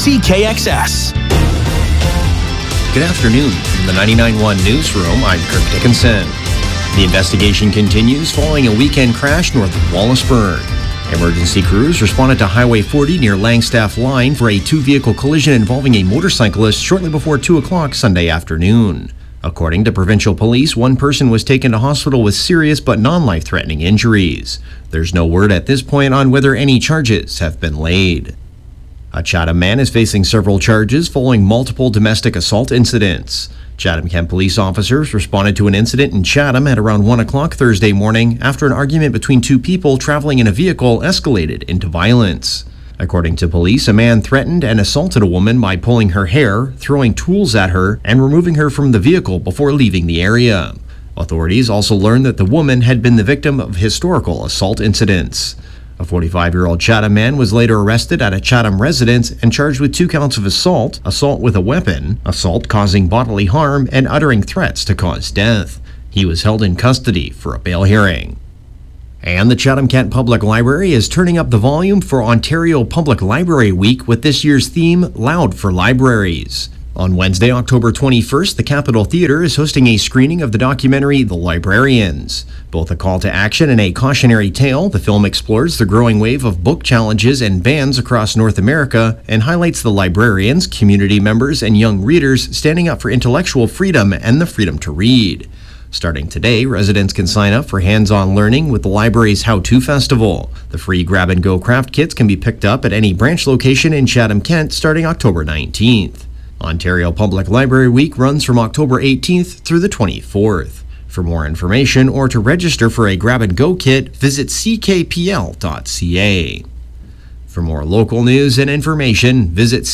CKXS. Good afternoon. From the 99.1 Newsroom, I'm Kirk Dickinson. The investigation continues following a weekend crash north of Wallaceburg. Emergency crews responded to Highway 40 near Langstaff Line for a two-vehicle collision involving a motorcyclist shortly before 2 o'clock Sunday afternoon. According to provincial police, one person was taken to hospital with serious but non-life-threatening injuries. There's no word at this point on whether any charges have been laid. A Chatham man is facing several charges following multiple domestic assault incidents. Chatham-Kent police officers responded to an incident in Chatham at around 1 o'clock Thursday morning after an argument between two people traveling in a vehicle escalated into violence. According to police, a man threatened and assaulted a woman by pulling her hair, throwing tools at her, and removing her from the vehicle before leaving the area. Authorities also learned that the woman had been the victim of historical assault incidents. A 45-year-old Chatham man was later arrested at a Chatham residence and charged with 2 counts of assault, assault with a weapon, assault causing bodily harm, and uttering threats to cause death. He was held in custody for a bail hearing. And the Chatham-Kent Public Library is turning up the volume for Ontario Public Library Week with this year's theme, Loud for Libraries. On Wednesday, October 21st, the Capitol Theatre is hosting a screening of the documentary The Librarians. Both a call to action and a cautionary tale, the film explores the growing wave of book challenges and bans across North America and highlights the librarians, community members, and young readers standing up for intellectual freedom and the freedom to read. Starting today, residents can sign up for hands-on learning with the library's How To Festival. The free grab-and-go craft kits can be picked up at any branch location in Chatham-Kent starting October 19th. Ontario Public Library Week runs from October 18th through the 24th. For more information or to register for a grab-and-go kit, visit ckpl.ca. For more local news and information, visit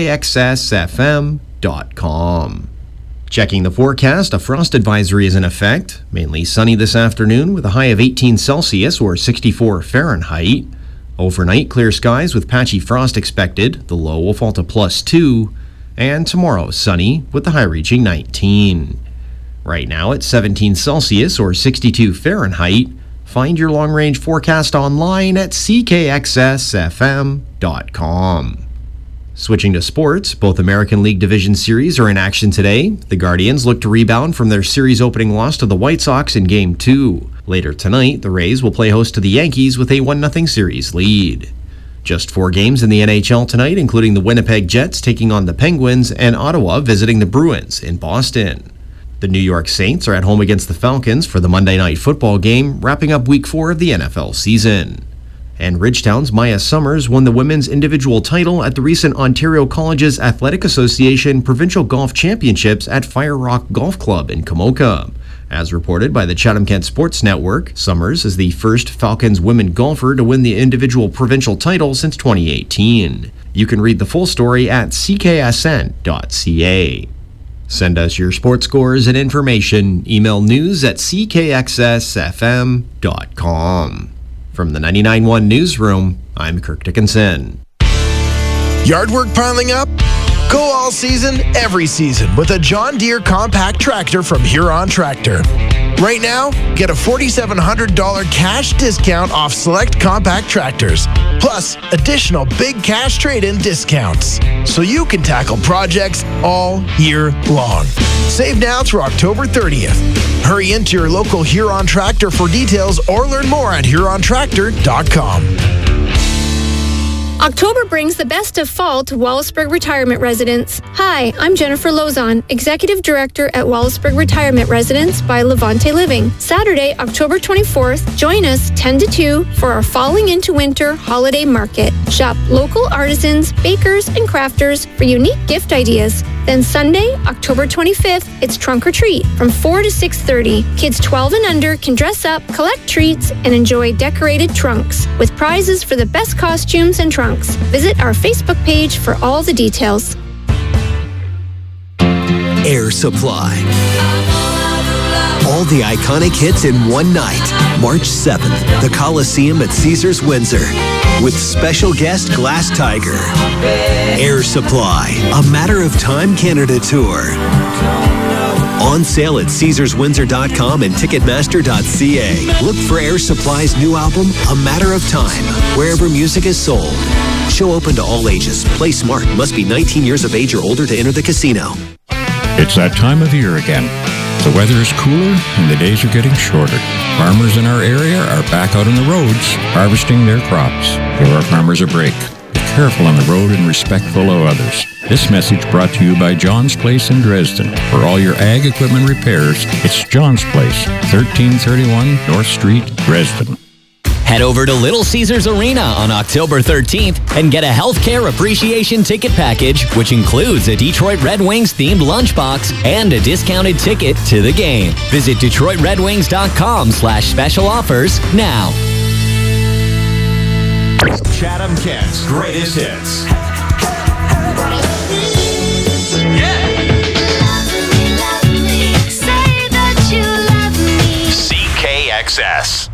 ckxsfm.com. Checking the forecast, a frost advisory is in effect. Mainly sunny this afternoon with a high of 18 Celsius or 64 Fahrenheit. Overnight, clear skies with patchy frost expected. The low will fall to +2. And tomorrow, sunny with the high reaching 19. Right now, it's 17 Celsius or 62 Fahrenheit. Find your long-range forecast online at ckxsfm.com. Switching to sports, both American League Division Series are in action today. The Guardians look to rebound from their series opening loss to the White Sox in Game 2. Later tonight, the Rays will play host to the Yankees with a 1-0 series lead. Just 4 games in the NHL tonight, including the Winnipeg Jets taking on the Penguins and Ottawa visiting the Bruins in Boston. The New York Saints are at home against the Falcons for the Monday Night Football game, wrapping up Week 4 of the NFL season. And Ridgetown's Maya Summers won the women's individual title at the recent Ontario Colleges Athletic Association Provincial Golf Championships at Fire Rock Golf Club in Komoka. As reported by the Chatham-Kent Sports Network, Summers is the first Falcons women golfer to win the individual provincial title since 2018. You can read the full story at cksn.ca. Send us your sports scores and information. Email news@ckxsfm.com. From the 99.1 Newsroom, I'm Kirk Dickinson. Yard work piling up? Go all season, every season with a John Deere compact tractor from Huron Tractor. Right now, get a $4,700 cash discount off select compact tractors, plus additional big cash trade-in discounts, so you can tackle projects all year long. Save now through October 30th. Hurry into your local Huron Tractor for details or learn more at hurontractor.com. October brings the best of fall to Wallaceburg Retirement Residence. Hi, I'm Jennifer Lozon, Executive Director at Wallaceburg Retirement Residence by Levante Living. Saturday, October 24th, join us 10 to 2 for our Falling into Winter holiday market. Shop local artisans, bakers, and crafters for unique gift ideas. Then Sunday, October 25th, it's Trunk or Treat from 4 to 6:30. Kids 12 and under can dress up, collect treats, and enjoy decorated trunks with prizes for the best costumes and trunks. Visit our Facebook page for all the details. Air Supply. All the iconic hits in one night. March 7th, the Coliseum at Caesars Windsor. With special guest Glass Tiger. Air Supply, A Matter of Time Canada Tour. On sale at CaesarsWindsor.com and Ticketmaster.ca. Look for Air Supply's new album, A Matter of Time, wherever music is sold. Show open to all ages. Play smart. Must be 19 years of age or older to enter the casino. It's that time of year again. The weather is cooler and the days are getting shorter. Farmers in our area are back out on the roads harvesting their crops. Give our farmers a break. Be careful on the road and respectful of others. This message brought to you by John's Place in Dresden. For all your ag equipment repairs, it's John's Place, 1331 North Street, Dresden. Head over to Little Caesars Arena on October 13th and get a healthcare appreciation ticket package, which includes a Detroit Red Wings themed lunchbox and a discounted ticket to the game. Visit DetroitRedWings.com/special offers now. Chatham Kent's greatest hits. CKXS.